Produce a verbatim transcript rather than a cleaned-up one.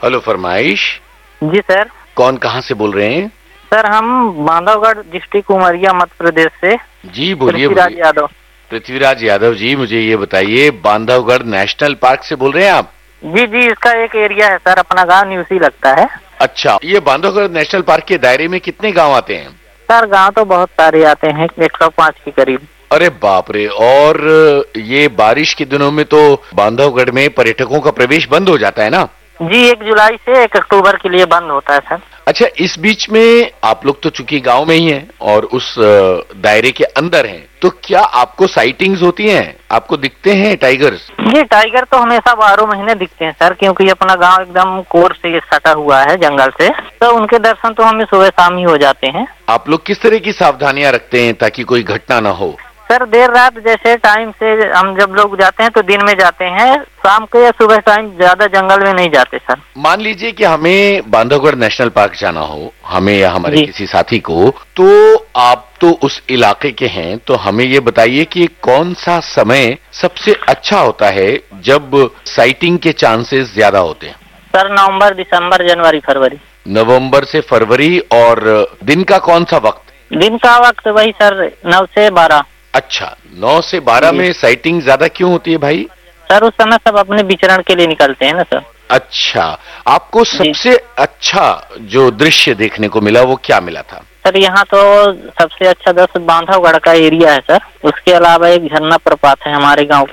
Hello फरमाइश। जी sir. कौन कहाँ से बोल रहे हैं? सर हम बांधवगढ़ डिस्ट्रिक्ट उमरिया मध्य प्रदेश से। जी बोलिए। पृथ्वीराज यादव। पृथ्वीराज यादव जी, मुझे ये बताइए, बांधवगढ़ नेशनल पार्क से बोल रहे हैं आप? जी जी, इसका एक एरिया है सर, अपना गांव न्यूसी लगता है। अच्छा, ये बांधवगढ़ नेशनल पार्क के दायरे में कितने गांव आते हैं? सर गांव तो बहुत सारे आते हैं, एक सौ पाँच के करीब। अरे बाप रे। और ये बारिश के दिनों में तो बांधवगढ़ में पर्यटकों का प्रवेश बंद हो जाता है ना? जी, एक जुलाई से एक अक्टूबर के लिए बंद होता है सर। अच्छा, इस बीच में आप लोग तो चूंकि गांव में ही हैं और उस दायरे के अंदर हैं, तो क्या आपको साइटिंग्स होती हैं? आपको दिखते हैं टाइगर्स? जी, टाइगर तो हमेशा बारह महीने दिखते हैं सर, क्योंकि अपना गांव एकदम कोर से सटा हुआ है जंगल से, तो उनके दर्शन तो हमें सुबह शाम ही हो जाते हैं। आप लोग किस तरह की सावधानियां रखते हैं ताकि कोई घटना ना हो? सर देर रात जैसे टाइम से हम जब लोग जाते हैं तो दिन में जाते हैं, शाम के या सुबह टाइम ज्यादा जंगल में नहीं जाते सर। मान लीजिए कि हमें बांधवगढ़ नेशनल पार्क जाना हो, हमें या हमारे किसी साथी को, तो आप तो उस इलाके के हैं, तो हमें ये बताइए कि कौन सा समय सबसे अच्छा होता है जब साइटिंग के चांसेस ज्यादा होते हैं? सर नवंबर, दिसंबर, जनवरी, फरवरी। नवंबर से फरवरी। और दिन का कौन सा वक्त? दिन का वक्त वही सर नौ से बारह। अच्छा, नौ से बारह में साइटिंग ज्यादा क्यों होती है भाई? सर उस समय सब अपने विचरण के लिए निकलते हैं ना सर। अच्छा, आपको सबसे अच्छा जो दृश्य देखने को मिला वो क्या मिला था? सर यहाँ तो सबसे अच्छा दस बांधवगढ़ का एरिया है सर, उसके अलावा एक झरना प्रपात है हमारे गांव के